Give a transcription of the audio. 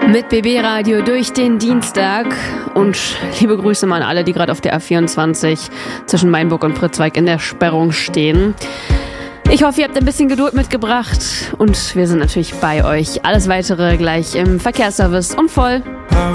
Mit BB Radio durch den Dienstag und liebe Grüße mal an alle, die gerade auf der A24 zwischen Mainburg und Pritzwalk in der Sperrung stehen. Ich hoffe, ihr habt ein bisschen Geduld mitgebracht und wir sind natürlich bei euch. Alles Weitere gleich im Verkehrsservice und voll.